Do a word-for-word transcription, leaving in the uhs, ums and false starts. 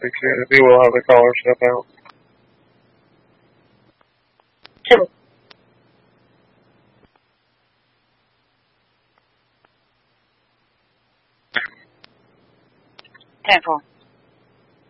six years. We will have the caller step out. Two. Ten four.